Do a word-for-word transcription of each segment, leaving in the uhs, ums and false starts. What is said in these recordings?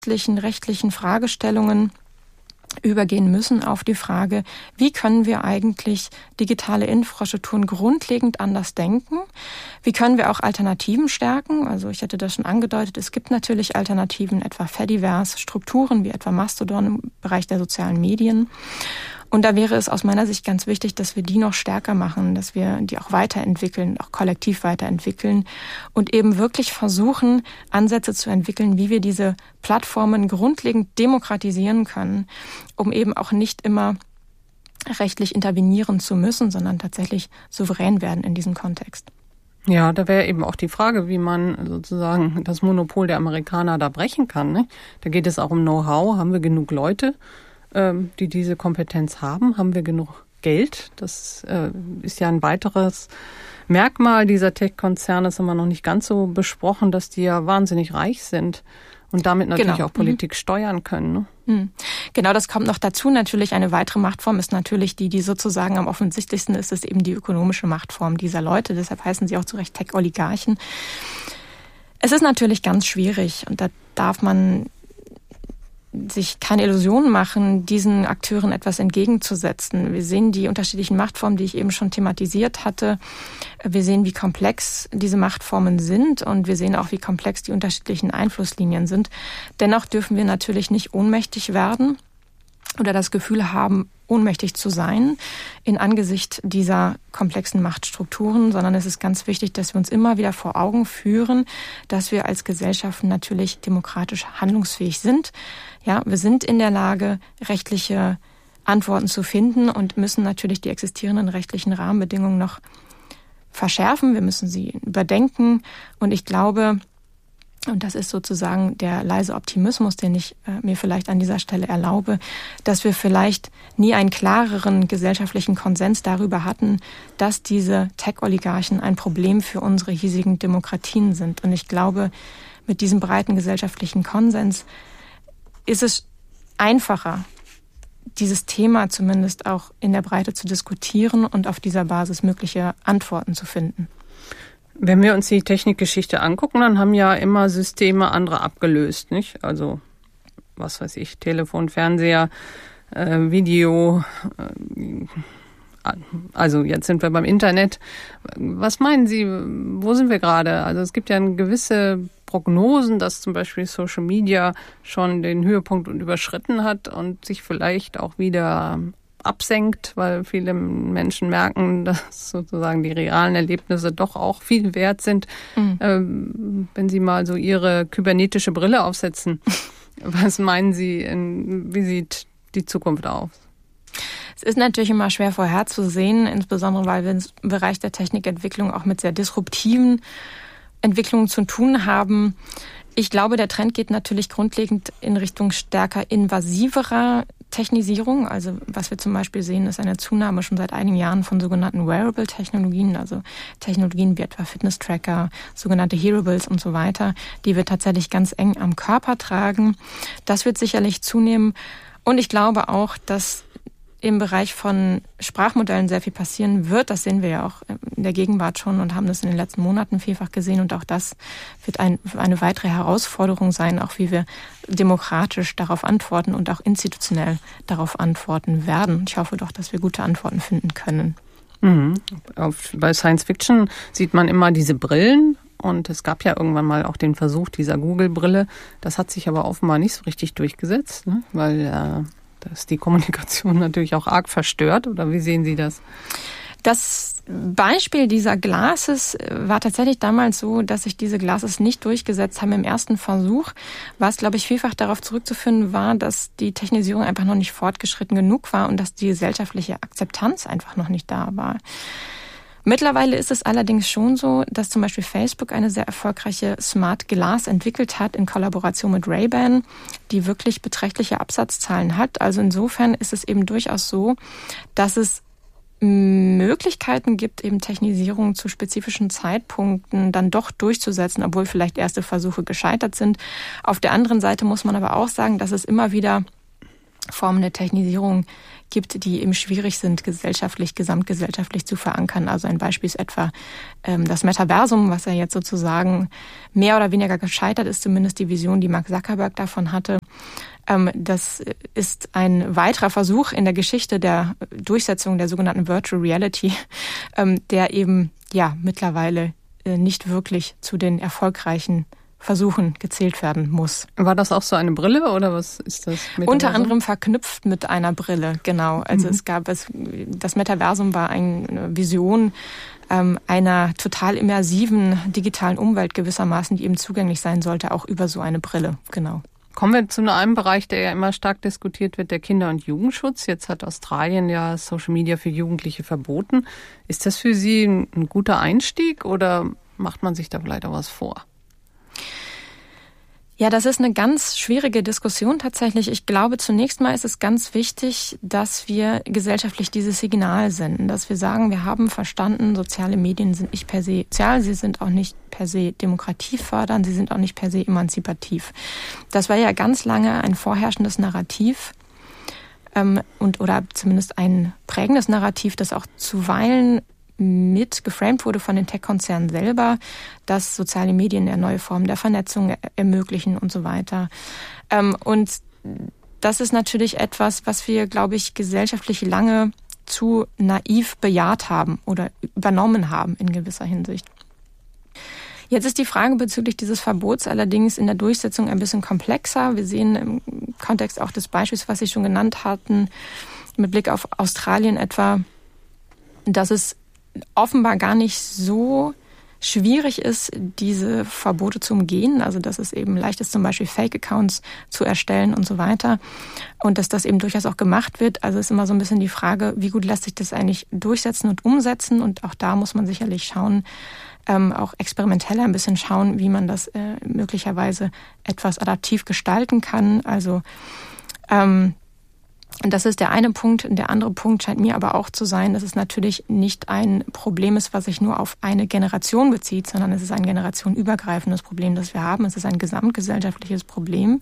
grundsätzlichen rechtlichen Fragestellungen übergehen müssen auf die Frage, wie können wir eigentlich digitale Infrastrukturen grundlegend anders denken? Wie können wir auch Alternativen stärken? Also ich hatte das schon angedeutet, es gibt natürlich Alternativen, etwa Fediverse, Strukturen wie etwa Mastodon im Bereich der sozialen Medien. Und da wäre es aus meiner Sicht ganz wichtig, dass wir die noch stärker machen, dass wir die auch weiterentwickeln, auch kollektiv weiterentwickeln und eben wirklich versuchen, Ansätze zu entwickeln, wie wir diese Plattformen grundlegend demokratisieren können, um eben auch nicht immer rechtlich intervenieren zu müssen, sondern tatsächlich souverän werden in diesem Kontext. Ja, da wäre eben auch die Frage, wie man sozusagen das Monopol der Amerikaner da brechen kann, ne? Da geht es auch um Know-how. Haben wir genug Leute, die diese Kompetenz haben? Haben wir genug Geld? Das äh, ist ja ein weiteres Merkmal dieser Tech-Konzerne, das haben wir noch nicht ganz so besprochen, dass die ja wahnsinnig reich sind und damit natürlich genau. auch Politik mhm. steuern können. Ne? Mhm. Genau, das kommt noch dazu. Natürlich eine weitere Machtform ist natürlich die, die sozusagen am offensichtlichsten ist, ist eben die ökonomische Machtform dieser Leute. Deshalb heißen sie auch zu Recht Tech-Oligarchen. Es ist natürlich ganz schwierig und da darf man sich keine Illusionen machen, diesen Akteuren etwas entgegenzusetzen. Wir sehen die unterschiedlichen Machtformen, die ich eben schon thematisiert hatte. Wir sehen, wie komplex diese Machtformen sind und wir sehen auch, wie komplex die unterschiedlichen Einflusslinien sind. Dennoch dürfen wir natürlich nicht ohnmächtig werden oder das Gefühl haben, ohnmächtig zu sein in Angesicht dieser komplexen Machtstrukturen, sondern es ist ganz wichtig, dass wir uns immer wieder vor Augen führen, dass wir als Gesellschaften natürlich demokratisch handlungsfähig sind. Ja, wir sind in der Lage, rechtliche Antworten zu finden und müssen natürlich die existierenden rechtlichen Rahmenbedingungen noch verschärfen. Wir müssen sie überdenken und ich glaube, und das ist sozusagen der leise Optimismus, den ich äh, mir vielleicht an dieser Stelle erlaube, dass wir vielleicht nie einen klareren gesellschaftlichen Konsens darüber hatten, dass diese Tech-Oligarchen ein Problem für unsere hiesigen Demokratien sind. Und ich glaube, mit diesem breiten gesellschaftlichen Konsens ist es einfacher, dieses Thema zumindest auch in der Breite zu diskutieren und auf dieser Basis mögliche Antworten zu finden. Wenn wir uns die Technikgeschichte angucken, dann haben ja immer Systeme andere abgelöst, nicht? Also, was weiß ich, Telefon, Fernseher, äh, Video, äh, also jetzt sind wir beim Internet. Was meinen Sie, wo sind wir gerade? Also es gibt ja gewisse Prognosen, dass zum Beispiel Social Media schon den Höhepunkt überschritten hat und sich vielleicht auch wieder absenkt, weil viele Menschen merken, dass sozusagen die realen Erlebnisse doch auch viel wert sind. Mhm. Ähm, wenn Sie mal so Ihre kybernetische Brille aufsetzen, was meinen Sie, in, wie sieht die Zukunft aus? Es ist natürlich immer schwer vorherzusehen, insbesondere weil wir im Bereich der Technikentwicklung auch mit sehr disruptiven Entwicklungen zu tun haben. Ich glaube, der Trend geht natürlich grundlegend in Richtung stärker invasiverer Technisierung. Also was wir zum Beispiel sehen, ist eine Zunahme schon seit einigen Jahren von sogenannten Wearable-Technologien, also Technologien wie etwa Fitness-Tracker, sogenannte Hearables und so weiter, die wir tatsächlich ganz eng am Körper tragen. Das wird sicherlich zunehmen. Und ich glaube auch, dass im Bereich von Sprachmodellen sehr viel passieren wird. Das sehen wir ja auch in der Gegenwart schon und haben das in den letzten Monaten vielfach gesehen. Und auch das wird ein, eine weitere Herausforderung sein, auch wie wir demokratisch darauf antworten und auch institutionell darauf antworten werden. Ich hoffe doch, dass wir gute Antworten finden können. Mhm. Auf, bei Science Fiction sieht man immer diese Brillen. Und es gab ja irgendwann mal auch den Versuch dieser Google-Brille. Das hat sich aber offenbar nicht so richtig durchgesetzt, ne? Weil äh, das die Kommunikation natürlich auch arg verstört. Oder wie sehen Sie das? Das Beispiel dieser Glasses war tatsächlich damals so, dass sich diese Glasses nicht durchgesetzt haben im ersten Versuch, was, glaube ich, vielfach darauf zurückzuführen war, dass die Technisierung einfach noch nicht fortgeschritten genug war und dass die gesellschaftliche Akzeptanz einfach noch nicht da war. Mittlerweile ist es allerdings schon so, dass zum Beispiel Facebook eine sehr erfolgreiche Smart Glass entwickelt hat in Kollaboration mit Ray-Ban, die wirklich beträchtliche Absatzzahlen hat. Also insofern ist es eben durchaus so, dass es Möglichkeiten gibt, eben Technisierung zu spezifischen Zeitpunkten dann doch durchzusetzen, obwohl vielleicht erste Versuche gescheitert sind. Auf der anderen Seite muss man aber auch sagen, dass es immer wieder Formen der Technisierung gibt, die eben schwierig sind, gesellschaftlich, gesamtgesellschaftlich zu verankern. Also ein Beispiel ist etwa ähm, das Metaversum, was ja jetzt sozusagen mehr oder weniger gescheitert ist, zumindest die Vision, die Mark Zuckerberg davon hatte. Ähm, das ist ein weiterer Versuch in der Geschichte der Durchsetzung der sogenannten Virtual Reality, ähm, der eben ja mittlerweile äh, nicht wirklich zu den erfolgreichen Versuchen gezählt werden muss. War das auch so eine Brille oder was ist das? Metaversum? Unter anderem verknüpft mit einer Brille, genau. Also mhm. es gab es, das Metaversum war eine Vision ähm, einer total immersiven digitalen Umwelt gewissermaßen, die eben zugänglich sein sollte, auch über so eine Brille, genau. Kommen wir zu einem Bereich, der ja immer stark diskutiert wird, der Kinder- und Jugendschutz. Jetzt hat Australien ja Social Media für Jugendliche verboten. Ist das für Sie ein, ein guter Einstieg oder macht man sich da vielleicht auch was vor? Ja, das ist eine ganz schwierige Diskussion tatsächlich. Ich glaube, zunächst mal ist es ganz wichtig, dass wir gesellschaftlich dieses Signal senden, dass wir sagen, wir haben verstanden, soziale Medien sind nicht per se sozial, sie sind auch nicht per se demokratiefördernd, sie sind auch nicht per se emanzipativ. Das war ja ganz lange ein vorherrschendes Narrativ ähm, und oder zumindest ein prägendes Narrativ, das auch zuweilen mit geframed wurde von den Tech-Konzernen selber, dass soziale Medien eine neue Form der Vernetzung ermöglichen und so weiter. Und das ist natürlich etwas, was wir, glaube ich, gesellschaftlich lange zu naiv bejaht haben oder übernommen haben in gewisser Hinsicht. Jetzt ist die Frage bezüglich dieses Verbots allerdings in der Durchsetzung ein bisschen komplexer. Wir sehen im Kontext auch des Beispiels, was Sie schon genannt hatten, mit Blick auf Australien etwa, dass es offenbar gar nicht so schwierig ist, diese Verbote zu umgehen. Also dass es eben leicht ist, zum Beispiel Fake-Accounts zu erstellen und so weiter. Und dass das eben durchaus auch gemacht wird. Also ist immer so ein bisschen die Frage, wie gut lässt sich das eigentlich durchsetzen und umsetzen. Und auch da muss man sicherlich schauen, ähm, auch experimentell ein bisschen schauen, wie man das äh, möglicherweise etwas adaptiv gestalten kann. Also ähm, Und das ist der eine Punkt. Und der andere Punkt scheint mir aber auch zu sein, dass es natürlich nicht ein Problem ist, was sich nur auf eine Generation bezieht, sondern es ist ein generationenübergreifendes Problem, das wir haben. Es ist ein gesamtgesellschaftliches Problem.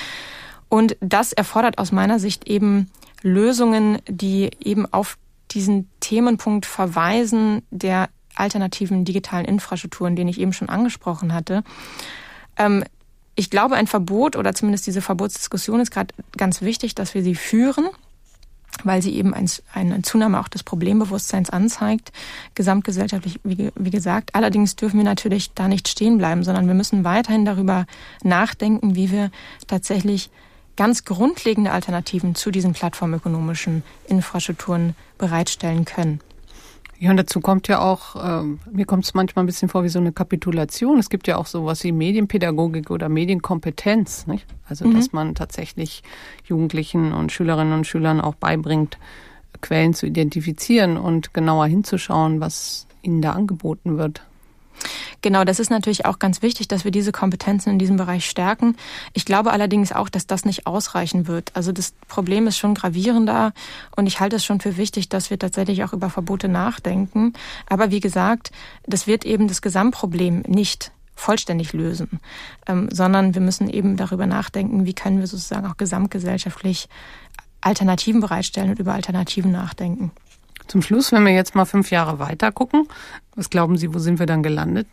Und das erfordert aus meiner Sicht eben Lösungen, die eben auf diesen Themenpunkt verweisen, der alternativen digitalen Infrastrukturen, den ich eben schon angesprochen hatte. Ähm, Ich glaube, ein Verbot oder zumindest diese Verbotsdiskussion ist gerade ganz wichtig, dass wir sie führen, weil sie eben ein, eine Zunahme auch des Problembewusstseins anzeigt, gesamtgesellschaftlich, wie, wie gesagt. Allerdings dürfen wir natürlich da nicht stehen bleiben, sondern wir müssen weiterhin darüber nachdenken, wie wir tatsächlich ganz grundlegende Alternativen zu diesen plattformökonomischen Infrastrukturen bereitstellen können. Ja, und dazu kommt ja auch, äh, mir kommt es manchmal ein bisschen vor wie so eine Kapitulation. Es gibt ja auch sowas wie Medienpädagogik oder Medienkompetenz, nicht? Also, mhm. dass man tatsächlich Jugendlichen und Schülerinnen und Schülern auch beibringt, Quellen zu identifizieren und genauer hinzuschauen, was ihnen da angeboten wird. Genau, das ist natürlich auch ganz wichtig, dass wir diese Kompetenzen in diesem Bereich stärken. Ich glaube allerdings auch, dass das nicht ausreichen wird. Also das Problem ist schon gravierender und ich halte es schon für wichtig, dass wir tatsächlich auch über Verbote nachdenken. Aber wie gesagt, das wird eben das Gesamtproblem nicht vollständig lösen, ähm, sondern wir müssen eben darüber nachdenken, wie können wir sozusagen auch gesamtgesellschaftlich Alternativen bereitstellen und über Alternativen nachdenken. Zum Schluss, wenn wir jetzt mal fünf Jahre weiter gucken, was glauben Sie, wo sind wir dann gelandet?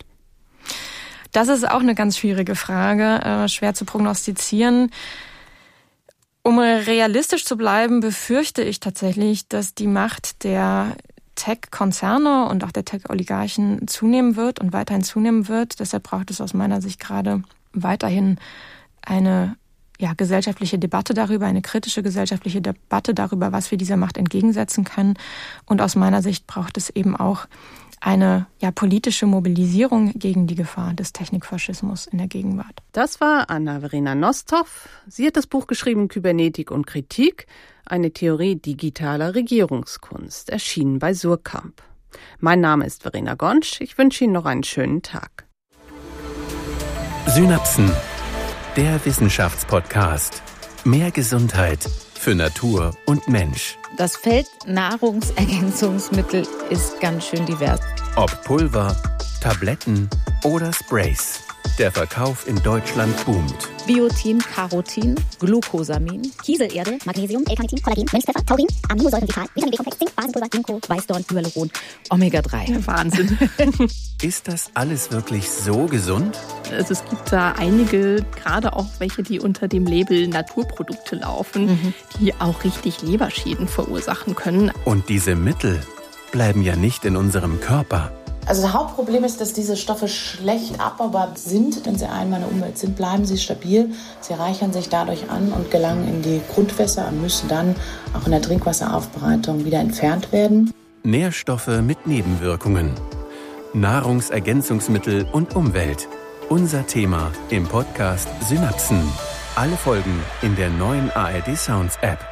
Das ist auch eine ganz schwierige Frage, äh, schwer zu prognostizieren. Um realistisch zu bleiben, befürchte ich tatsächlich, dass die Macht der Tech-Konzerne und auch der Tech-Oligarchen zunehmen wird und weiterhin zunehmen wird. Deshalb braucht es aus meiner Sicht gerade weiterhin eine ja, gesellschaftliche Debatte darüber, eine kritische gesellschaftliche Debatte darüber, was wir dieser Macht entgegensetzen können. Und aus meiner Sicht braucht es eben auch eine ja, politische Mobilisierung gegen die Gefahr des Technikfaschismus in der Gegenwart. Das war Anna-Verena Nosthoff. Sie hat das Buch geschrieben Kybernetik und Kritik, eine Theorie digitaler Regierungskunst, erschienen bei Suhrkamp. Mein Name ist Verena Gonsch. Ich wünsche Ihnen noch einen schönen Tag. Synapsen, der Wissenschaftspodcast. Mehr Gesundheit für Natur und Mensch. Das Feld Nahrungsergänzungsmittel ist ganz schön divers. Ob Pulver, Tabletten oder Sprays. Der Verkauf in Deutschland boomt. Biotin, Carotin, Glucosamin, Kieselerde, Magnesium, L-Carnitin, Kollagen, Mönchspfeffer, Taurin, Aminosäurenvital, Vitamin B-Komplex, Zink, Basenpulver, Ginkgo, Weißdorn, Hyaluron, Omega drei. Ja, Wahnsinn. Ist das alles wirklich so gesund? Also es gibt da einige, gerade auch welche, die unter dem Label Naturprodukte laufen, mhm. die auch richtig Leberschäden verursachen können. Und diese Mittel bleiben ja nicht in unserem Körper. Also das Hauptproblem ist, dass diese Stoffe schlecht abbaubar sind. Wenn sie einmal in der Umwelt sind, bleiben sie stabil. Sie reichern sich dadurch an und gelangen in die Grundwässer und müssen dann auch in der Trinkwasseraufbereitung wieder entfernt werden. Nährstoffe mit Nebenwirkungen. Nahrungsergänzungsmittel und Umwelt. Unser Thema im Podcast Synapsen. Alle Folgen in der neuen A R D Sounds App.